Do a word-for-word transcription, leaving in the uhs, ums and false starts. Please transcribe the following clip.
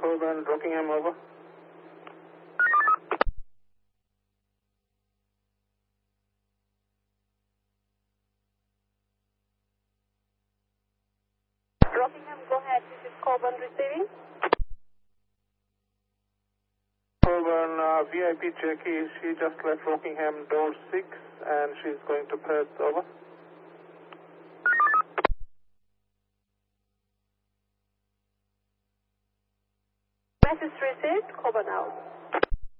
Coburn, Rockingham, over. Rockingham, go ahead. This is Coburn receiving. Coburn, uh, V I P Jackie, she just left Rockingham, door six, and she's going to Perth, over. Message received, Coburn out.